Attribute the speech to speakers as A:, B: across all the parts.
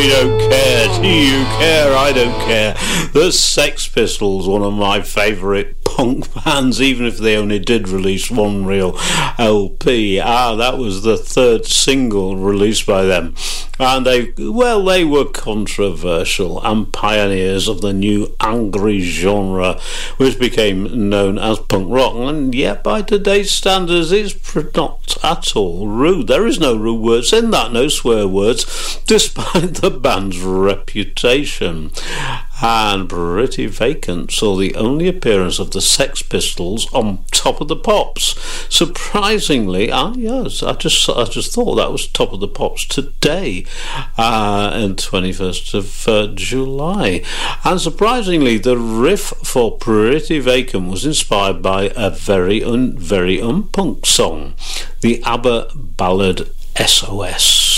A: You don't care. Do you care? I don't care. The Sex Pistols, one of my favourite punk bands, even if they only did release one real LP. That was the third single released by them. And they were controversial and pioneers of the new angry genre, which became known as punk rock. And yet, by today's standards, it's not at all rude. There is no rude words in that, no swear words, despite the band's reputation. And Pretty Vacant saw the only appearance of the Sex Pistols on Top of the Pops. Surprisingly, yes, I just thought that was Top of the Pops today, in 21st of July. And surprisingly, the riff for Pretty Vacant was inspired by a very unpunk song, the ABBA ballad SOS.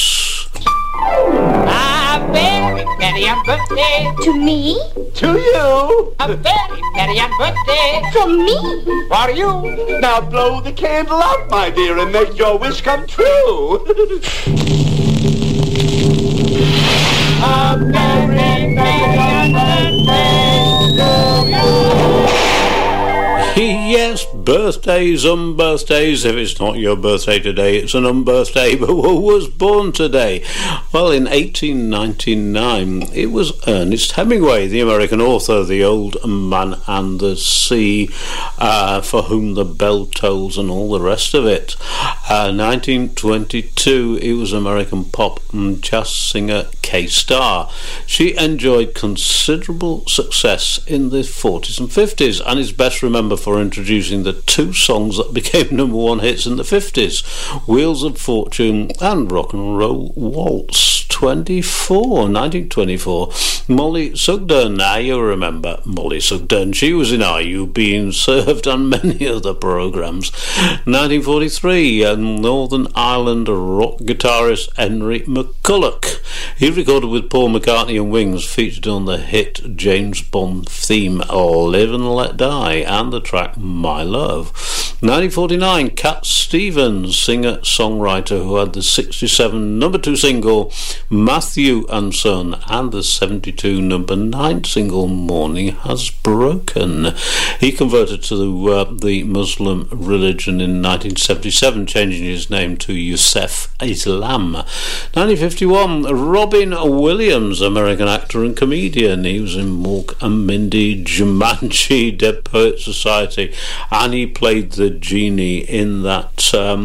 B: A very merry birthday
C: to me,
D: to you,
B: a very merry birthday
C: from me,
B: for you.
D: Now blow the candle out, my dear, and make your wish come true.
B: A very merry birthday to you.
A: Yes, birthdays, unbirthdays. If it's not your birthday today, it's an unbirthday. But who was born today? Well, in 1899, it was Ernest Hemingway, the American author, The Old Man and the Sea, For Whom the Bell Tolls, and all the rest of it. 1922, it was American pop and jazz singer Kay Starr. She enjoyed considerable success in the 40s and 50s, and is best remembered for introducing the two songs that became number one hits in the 50s, Wheels of Fortune and Rock and Roll Waltz. 1924, Molly Sugden. Now you remember Molly Sugden. She was in Are You Being Served and many other programmes. 1943, Northern Ireland rock guitarist Henry McCulloch. He recorded with Paul McCartney and Wings, featured on the hit James Bond theme Live and Let Die and the track My Love. 1949, Cat Stevens, singer-songwriter who had the 67 number 2 single Matthew and Son and the 72 number 9 single Morning Has Broken. He converted to the Muslim religion in 1977, changing his name to Yusuf Islam. 1951, Robin Williams, American actor and comedian. He was in Mork and Mindy, Jumanji, Dead Poets Society, and he played the genie in that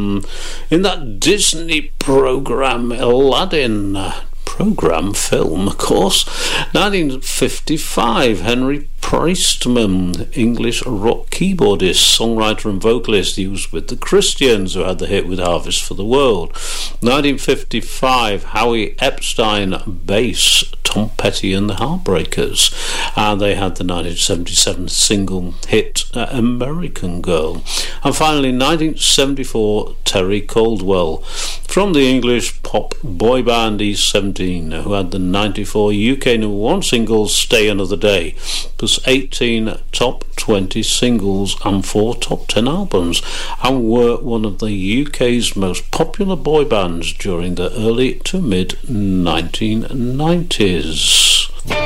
A: Disney program Aladdin. Film, of course. 1955, Henry Priestman, English rock keyboardist, songwriter and vocalist. He was with the Christians, who had the hit with Harvest for the World. 1955, Howie Epstein, bass, Tom Petty and the Heartbreakers, and they had the 1977 single hit American Girl. And finally, 1974, Terry Caldwell, from the English pop boy band E17, who had the 94 UK number 1 single Stay Another Day, plus 18 top 20 singles and 4 top 10 albums, and were one of the UK's most popular boy bands during the early to mid 1990s.